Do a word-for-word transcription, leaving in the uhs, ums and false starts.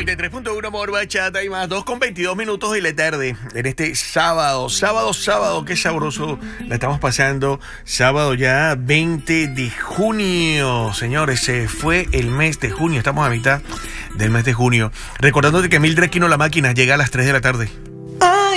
noventa y tres punto uno Amor Bachata y más, dos con veintidós minutos de la tarde en este sábado, sábado, sábado, qué sabroso la estamos pasando, sábado ya veinte de junio, señores, se fue el mes de junio, estamos a mitad del mes de junio, recordándote que Mildred Quino La Máquina llega a las tres de la tarde.